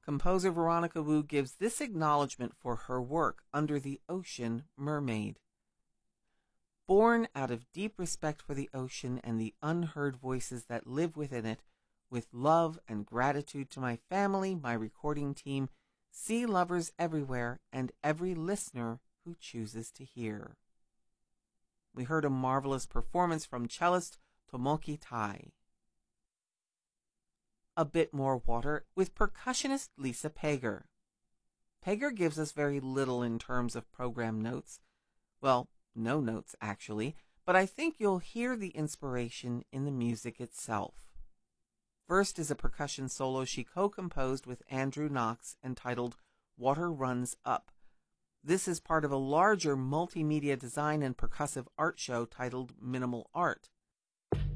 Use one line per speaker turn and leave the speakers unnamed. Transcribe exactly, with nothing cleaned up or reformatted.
Composer Veronica Wu gives this acknowledgement for her work, Under the Ocean Mermaid. Born out of deep respect for the ocean and the unheard voices that live within it, with love and gratitude to my family, my recording team, sea lovers everywhere, and every listener who chooses to hear. We heard a marvelous performance from cellist Tomoki Tai. A bit more water with percussionist Lisa Pager. Pager gives us very little in terms of program notes. Well, no notes actually, but I think you'll hear the inspiration in the music itself. First is a percussion solo she co-composed with Andrew Knox entitled Water Runs Up. This is part of a larger multimedia design and percussive art show titled Minimal Art.